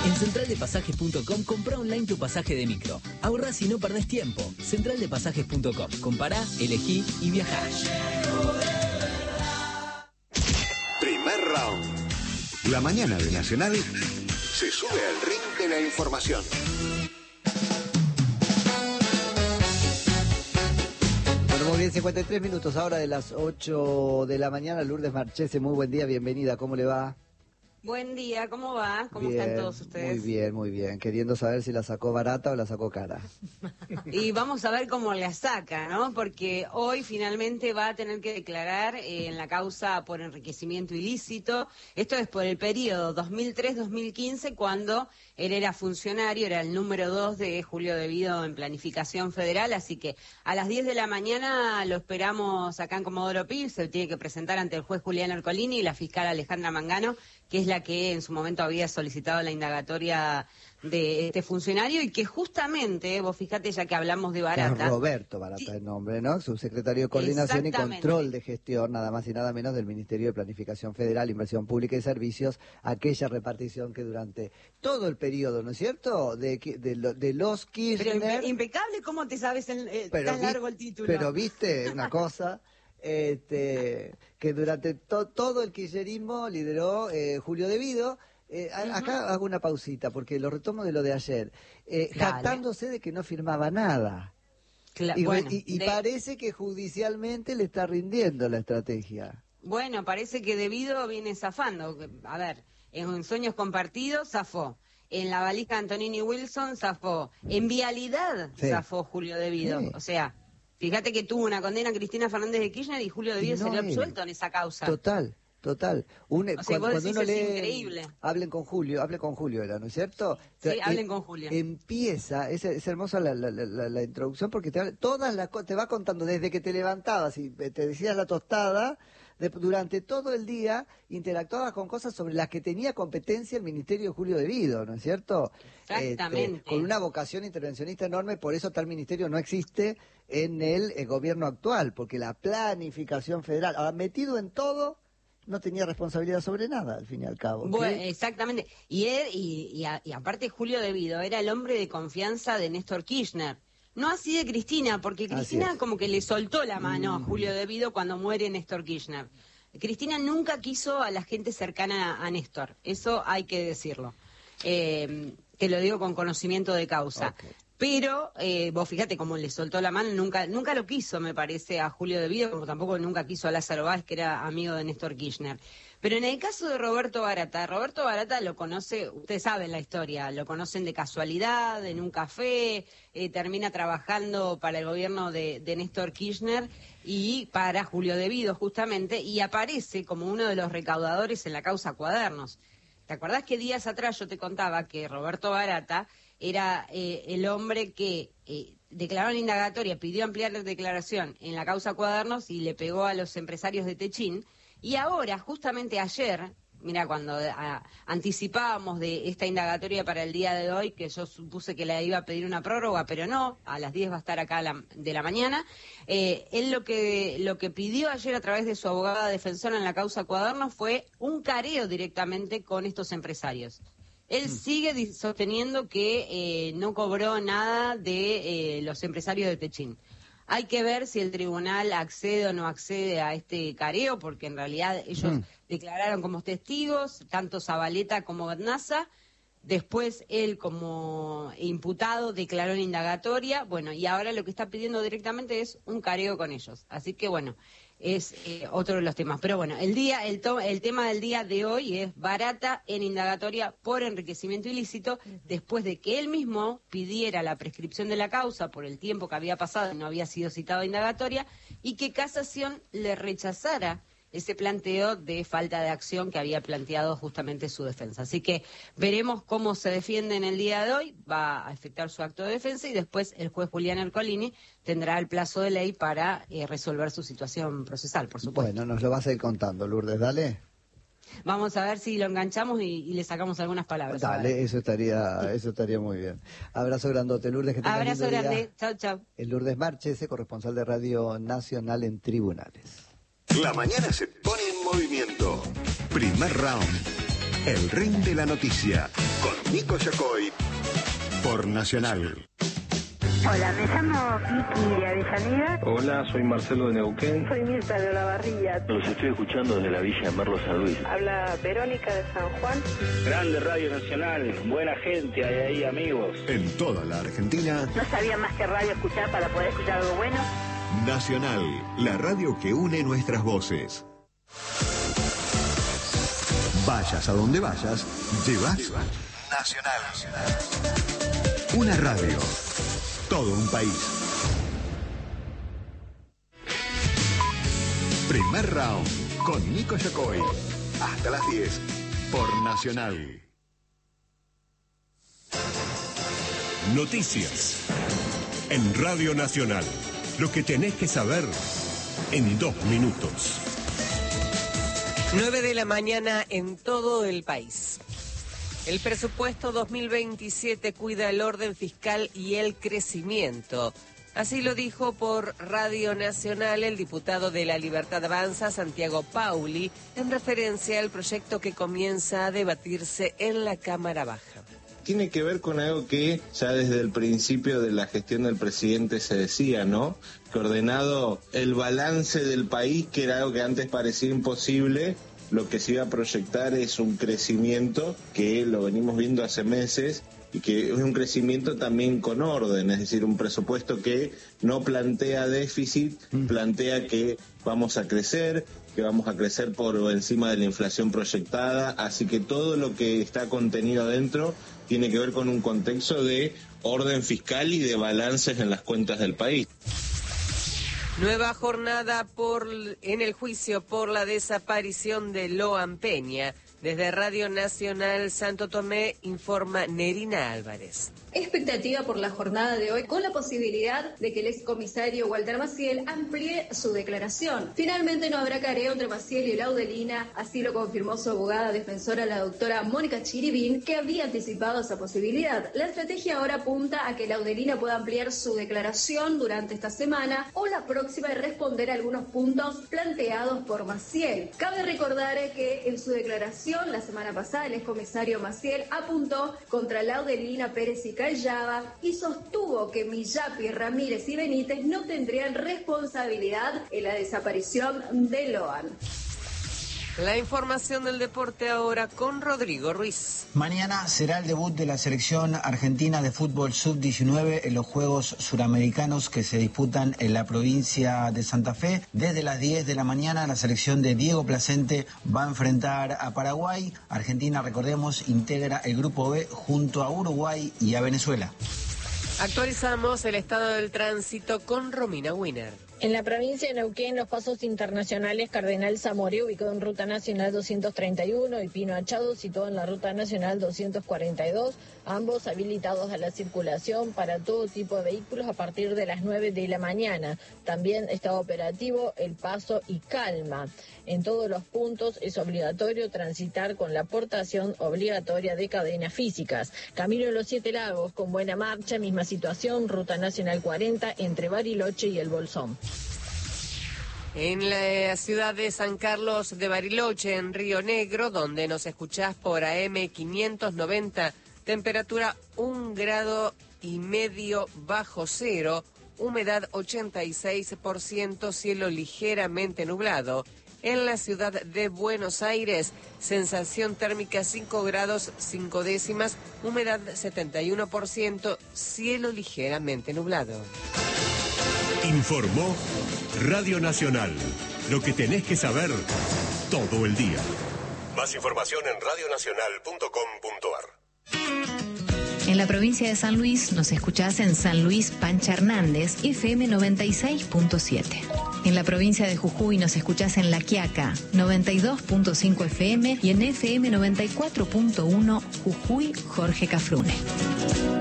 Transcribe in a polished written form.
En centraldepasajes.com comprá online tu pasaje de micro. Ahorrás y no perdés tiempo. Centraldepasajes.com. Compará, elegí y viajá. Primer round. La mañana de Nacional se sube al ring de la información. Bueno, muy bien, 53 minutos ahora de las 8 de la mañana. Lourdes Marchese, muy buen día, bienvenida, ¿cómo le va? Buen día, ¿cómo va? ¿Cómo Bien, están todos ustedes? muy bien. Queriendo saber si la sacó barata o la sacó cara. Y vamos a ver cómo la saca, ¿no? Porque hoy finalmente va a tener que declarar en la causa por enriquecimiento ilícito. Esto es por el periodo 2003-2015, cuando él era funcionario, era el número 2 de Julio Devido en Planificación Federal. Así que a las 10 de la mañana lo esperamos acá en Comodoro Pi. Se tiene que presentar ante el juez Julián Ercolini y la fiscal Alejandra Mangano, que es la que en su momento había solicitado la indagatoria de este funcionario y que justamente, vos fíjate, ya que hablamos de Barata... Roberto Barata el nombre, ¿no? Subsecretario de Coordinación y Control de Gestión, nada más y nada menos, del Ministerio de Planificación Federal, Inversión Pública y Servicios, aquella repartición que durante todo el periodo, ¿no es cierto?, de los Kirchner... Pero impecable, ¿cómo te sabes tan largo el título? Pero viste una cosa... que durante todo el kirchnerismo lideró Julio Devido. Acá hago una pausita porque lo retomo de lo de ayer, jactándose de que no firmaba nada. Y parece que judicialmente le está rindiendo la estrategia. Bueno, parece que Devido viene zafando. A ver, en Sueños Compartidos zafó. En la valija de Antonini Wilson zafó. En Vialidad zafó Julio Devido. Sí. O sea, fíjate que tuvo una condena Cristina Fernández de Kirchner y Julio Devido salió absuelto en esa causa. Total. Cuando uno lee, increíble. Hable con Julio, era, ¿no es cierto? Sí, hablen con Julio. Empieza, es hermosa la introducción porque te va contando desde que te levantabas y te decías la tostada, durante todo el día interactuabas con cosas sobre las que tenía competencia el Ministerio de Julio Devido, ¿no es cierto? Exactamente. Con una vocación intervencionista enorme, por eso tal ministerio no existe en el gobierno actual, porque la planificación federal, ahora metido en todo, no tenía responsabilidad sobre nada, al fin y al cabo. Bueno, exactamente. Y aparte Julio Devido era el hombre de confianza de Néstor Kirchner. No así de Cristina, porque Cristina como que le soltó la mano a Julio Devido cuando muere Néstor Kirchner. Cristina nunca quiso a la gente cercana a Néstor, eso hay que decirlo. Te lo digo con conocimiento de causa. Okay. Pero vos fíjate cómo le soltó la mano, nunca lo quiso, me parece, a Julio Devido, como tampoco nunca quiso a Lázaro Báez, que era amigo de Néstor Kirchner. Pero en el caso de Roberto Barata lo conoce, ustedes saben la historia, lo conocen de casualidad, en un café, termina trabajando para el gobierno de Néstor Kirchner y para Julio Devido justamente, y aparece como uno de los recaudadores en la causa Cuadernos. ¿Te acordás que días atrás yo te contaba que Roberto Barata era el hombre que declaró en indagatoria, pidió ampliar la declaración en la causa Cuadernos y le pegó a los empresarios de Techín? Y ahora, justamente ayer, mira, cuando anticipábamos de esta indagatoria para el día de hoy, que yo supuse que le iba a pedir una prórroga, pero no, a las 10 va a estar acá de la mañana, él lo que pidió ayer a través de su abogada defensora en la causa Cuadernos fue un careo directamente con estos empresarios. Él sigue sosteniendo que no cobró nada de los empresarios de Techín. Hay que ver si el tribunal accede o no accede a este careo, porque en realidad ellos declararon como testigos, tanto Zabaleta como Bernaza. Después él como imputado declaró en indagatoria, bueno, y ahora lo que está pidiendo directamente es un careo con ellos. Así que bueno, es otro de los temas. Pero bueno, el tema del día de hoy es Barata en indagatoria por enriquecimiento ilícito, después de que él mismo pidiera la prescripción de la causa por el tiempo que había pasado y no había sido citado a indagatoria, y que Casación le rechazara ese planteo de falta de acción que había planteado justamente su defensa. Así que veremos cómo se defiende en el día de hoy, va a efectuar su acto de defensa y después el juez Julián Ercolini tendrá el plazo de ley para resolver su situación procesal, por supuesto. Bueno, nos lo vas a ir contando, Lourdes, dale. Vamos a ver si lo enganchamos y le sacamos algunas palabras. Dale, eso estaría muy bien. Abrazo grandote, Lourdes. Que tengas abrazo lindo grande, día. chau, chau. El Lourdes Marchese, corresponsal de Radio Nacional en Tribunales. La mañana se pone en movimiento. Primer round. El ring de la noticia. Con Nico Yacoy por Nacional. Hola, me llamo Kiki de Avellaneda. Hola, soy Marcelo de Neuquén. Soy Mirta de Olavarría. Los estoy escuchando desde la Villa de Merlo, San Luis. Habla Verónica de San Juan. Grande Radio Nacional, buena gente hay ahí, amigos. En toda la Argentina. No sabía más que radio escuchar para poder escuchar algo bueno. Nacional, la radio que une nuestras voces. Vayas a donde vayas, llevas Nacional. Una radio. Todo un país. Primer round con Nico Yacoy. Hasta las 10 por Nacional. Noticias en Radio Nacional. Lo que tenés que saber en 2 minutos. 9 de la mañana en todo el país. El presupuesto 2027 cuida el orden fiscal y el crecimiento. Así lo dijo por Radio Nacional el diputado de La Libertad Avanza, Santiago Pauli, en referencia al proyecto que comienza a debatirse en la Cámara Baja. Tiene que ver con algo que ya desde el principio de la gestión del presidente se decía, ¿no? Que ordenado el balance del país, que era algo que antes parecía imposible, lo que se iba a proyectar es un crecimiento que lo venimos viendo hace meses y que es un crecimiento también con orden, es decir, un presupuesto que no plantea déficit, plantea que vamos a crecer, que vamos a crecer por encima de la inflación proyectada, así que todo lo que está contenido adentro tiene que ver con un contexto de orden fiscal y de balances en las cuentas del país. Nueva jornada en el juicio por la desaparición de Loan Peña. Desde Radio Nacional Santo Tomé informa Nerina Álvarez. Expectativa por la jornada de hoy, con la posibilidad de que el excomisario Walter Maciel amplíe su declaración. Finalmente no habrá careo entre Maciel y Laudelina, así lo confirmó su abogada defensora, la doctora Mónica Chiribín, que habría anticipado esa posibilidad. La estrategia ahora apunta a que Laudelina pueda ampliar su declaración durante esta semana o la próxima y responder a algunos puntos planteados por Maciel. Cabe recordar que en su declaración la semana pasada el excomisario Maciel apuntó contra Laudelina Pérez y Callaba y sostuvo que Millapi, Ramírez y Benítez no tendrían responsabilidad en la desaparición de Loan. La información del deporte ahora con Rodrigo Ruiz. Mañana será el debut de la selección argentina de fútbol sub-19 en los Juegos Suramericanos que se disputan en la provincia de Santa Fe. Desde las 10 de la mañana la selección de Diego Placente va a enfrentar a Paraguay. Argentina, recordemos, integra el grupo B junto a Uruguay y a Venezuela. Actualizamos el estado del tránsito con Romina Wiener. En la provincia de Neuquén, los pasos internacionales Cardenal Zamoré, ubicado en Ruta Nacional 231, y Pino Achado, situado en la Ruta Nacional 242, ambos habilitados a la circulación para todo tipo de vehículos a partir de las 9 de la mañana. También está operativo el Paso y Calma. En todos los puntos es obligatorio transitar con la portación obligatoria de cadenas físicas. Camino de los 7 Lagos, con buena marcha, misma situación, Ruta Nacional 40, entre Bariloche y El Bolsón. En la ciudad de San Carlos de Bariloche, en Río Negro, donde nos escuchás por AM 590, temperatura 1,5 grados bajo cero, humedad 86%, cielo ligeramente nublado. En la ciudad de Buenos Aires, sensación térmica 5 grados 5 décimas, humedad 71%, cielo ligeramente nublado. Informó Radio Nacional. Lo que tenés que saber todo el día. Más información en radionacional.com.ar. En la provincia de San Luis nos escuchás en San Luis Pancha Hernández, FM 96.7. En la provincia de Jujuy nos escuchás en La Quiaca, 92.5 FM y en FM 94.1 Jujuy Jorge Cafrune.